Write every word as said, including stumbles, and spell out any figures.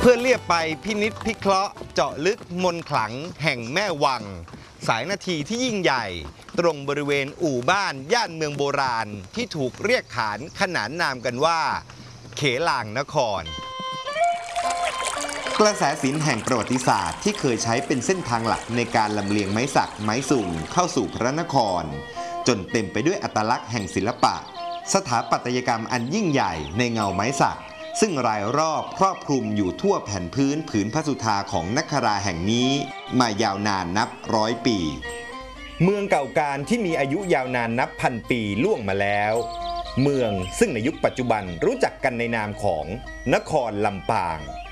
เพื่อเลียบไปพินิจพิเคราะห์เจาะลึกมนต์ขลังแห่งแม่วังสายนาทีที่ยิ่งใหญ่ตรงบริเวณอู่บ้านย่านเมืองโบราณที่ถูกเรียกขานขนานนามกันว่าเขลางนครกระแสศิลป์แห่งประวัติศาสตร์ที่เคยใช้เป็นเส้นทางหลักในการลำเลียงไม้สักไม้สุ่งเข้าสู่พระนครจนเต็มไปด้วยอัตลักษณ์แห่งศิลปะสถาปัตยกรรมอันยิ่งใหญ่ในเงาไม้สักซึ่งรายรอบครอบคลุมอยู่ทั่วแผ่นพื้นผืนพระสุธาของนคราแห่งนี้มายาวนานนับร้อยปีเมืองเก่าการที่มีอายุยาวนานนับพันปีล่วงมาแล้วเมืองซึ่งในยุคปัจจุบันรู้จักกันในนามของนครลำปาง